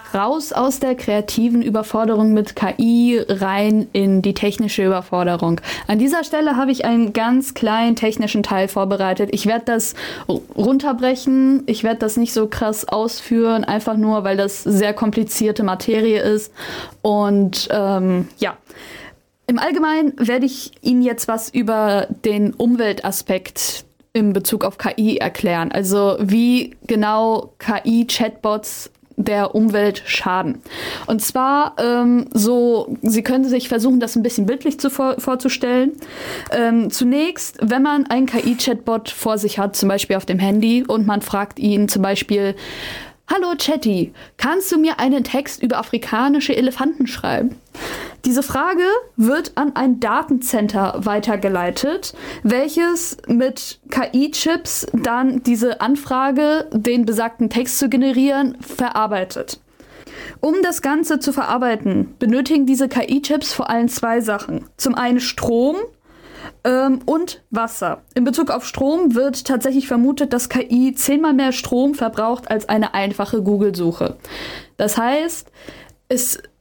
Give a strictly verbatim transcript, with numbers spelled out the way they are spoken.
raus aus der kreativen Überforderung mit K I rein in die technische Überforderung. An dieser Stelle habe ich einen ganz kleinen technischen Teil vorbereitet. Ich werde das runterbrechen. Ich werde das nicht so krass ausführen, einfach nur, weil das sehr komplizierte Materie ist. Und ähm, ja, im Allgemeinen werde ich Ihnen jetzt was über den Umweltaspekt in Bezug auf K I erklären. Also wie genau K I-Chatbots der Umwelt schaden. Und zwar ähm, so, Sie können sich versuchen, das ein bisschen bildlich zu vor- vorzustellen. Ähm, zunächst, wenn man einen K I-Chatbot vor sich hat, zum Beispiel auf dem Handy, und man fragt ihn zum Beispiel: Hallo Chatty, kannst du mir einen Text über afrikanische Elefanten schreiben? Diese Frage wird an ein Datencenter weitergeleitet, welches mit K I-Chips dann diese Anfrage, den besagten Text zu generieren, verarbeitet. Um das Ganze zu verarbeiten, benötigen diese K I-Chips vor allem zwei Sachen. Zum einen Strom ähm, und Wasser. In Bezug auf Strom wird tatsächlich vermutet, dass K I zehnmal mehr Strom verbraucht als eine einfache Google-Suche. Das heißt, es